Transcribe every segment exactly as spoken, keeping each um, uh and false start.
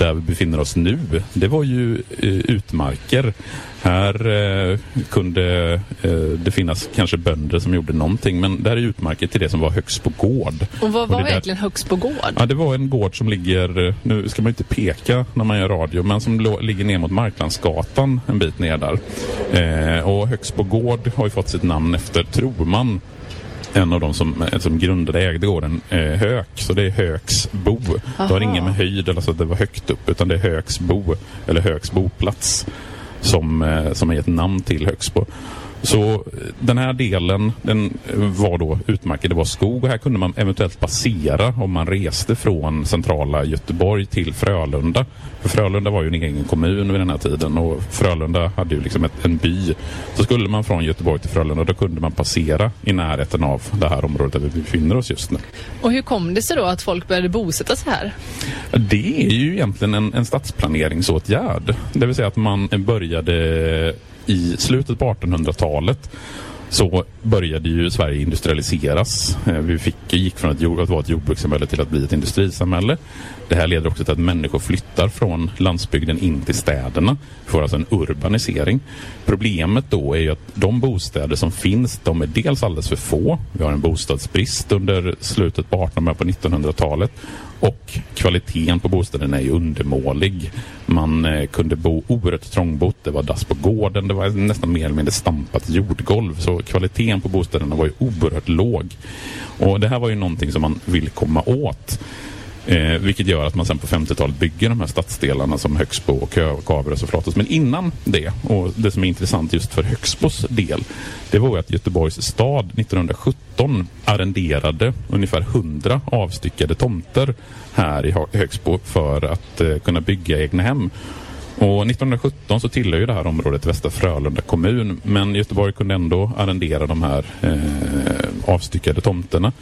där vi befinner oss nu, det var ju eh, utmarker. Här eh, kunde eh, det finnas kanske bönder som gjorde någonting, men där är utmarker till det som var Högsbo gård. Och vad var och det egentligen där... Högsbo gård? Ja, det var en gård som ligger, nu ska man inte peka när man gör radio, men som lo- ligger ner mot Marklandsgatan en bit ner där. Eh, och Högsbo gård har ju fått sitt namn efter, tror man, en av de som, som grundade ägde gården, eh, Höök. Så det är Högsbo. Aha. Det har ingen med höjd eller så att det var högt upp, utan det är Högsbo eller Hööks boplats som, eh, som är ett namn till Högsbo. Så den här delen, den var då utmarker, det var skog, och här kunde man eventuellt passera om man reste från centrala Göteborg till Frölunda. För Frölunda var ju en egen kommun vid den här tiden, och Frölunda hade ju liksom ett, en by. Så skulle man från Göteborg till Frölunda, då kunde man passera i närheten av det här området där vi befinner oss just nu. Och hur kom det sig då att folk började bosätta sig här? Det är ju egentligen en, en stadsplaneringsåtgärd. Det vill säga att man började i slutet på artonhundratalet, så började ju Sverige industrialiseras. Vi fick, gick från att, jord, att vara ett jordbrukssamhälle till att bli ett industrisamhälle. Det här leder också till att människor flyttar från landsbygden in till städerna. Vi får alltså en urbanisering. Problemet då är ju att de bostäder som finns, de är dels alldeles för få. Vi har en bostadsbrist under slutet på artonhundratalet på nittonhundratalet. Och kvaliteten på bostäderna är ju undermålig. Man eh, kunde bo oerhört trångbott. Det var dass på gården. Det var nästan mer eller mindre stampat jordgolv. Så kvaliteten på bostäderna var ju oerhört låg. Och det här var ju någonting som man vill komma åt. Eh, vilket gör att man sen på femtiotalet bygger de här stadsdelarna som Högsbo och Kavres och Flatås. Men innan det, och det som är intressant just för Högsbos del, det var ju att Göteborgs stad nittonhundrasjutton arrenderade ungefär hundra avstyckade tomter här i Högsbo för att eh, kunna bygga egna hem. Och nittonhundrasjutton så tillhör ju det här området Västra Frölunda kommun, men Göteborg kunde ändå arrendera de här eh, avstyckade tomterna.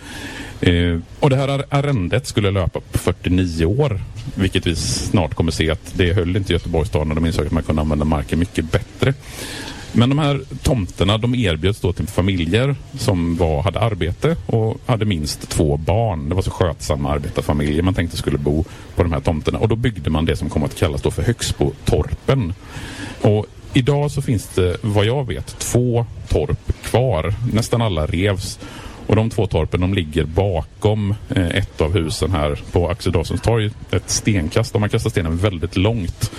Eh, och det här arrendet skulle löpa på fyrtionio år, vilket vi snart kommer se att det höll inte Göteborgs stad när de insåg att man kunde använda marken mycket bättre. Men de här tomterna, de erbjöds då till familjer som var, hade arbete och hade minst två barn. Det var så skötsamma arbetarfamiljer man tänkte skulle bo på de här tomterna. Och då byggde man det som kom att kallas då för Högsbotorpen. Och idag så finns det, vad jag vet, två torp kvar. Nästan alla revs. Och de två torpen, de ligger bakom eh, ett av husen här på Axel Dawsons torg. Ett stenkast. Om man kastar stenen väldigt långt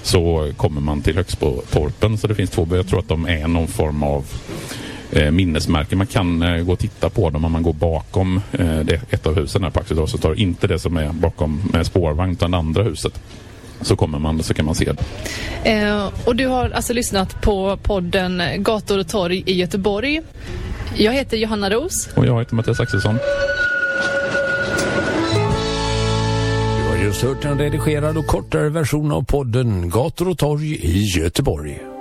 så kommer man till Högsbotorpen. Så det finns två, jag tror att de är någon form av eh, minnesmärken. Man kan eh, gå och titta på dem om man går bakom eh, det, ett av husen här på Axel Dawsons torg. Inte det som är bakom med spårvagn, utan det andra huset. Så kommer man, så kan man se det. Eh, och du har alltså lyssnat på podden Gator och torg i Göteborg. Jag heter Johanna Ros. Och jag heter Mattias Axelsson. Du har just hört en redigerad och kortare version av podden Gator och torg i Göteborg.